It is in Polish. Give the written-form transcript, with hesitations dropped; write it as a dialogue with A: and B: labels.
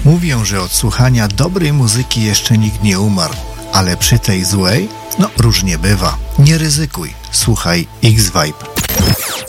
A: Mówią, że od słuchania dobrej muzyki jeszcze nikt nie umarł, ale przy tej złej, różnie bywa. Nie ryzykuj, słuchaj X-Vibe.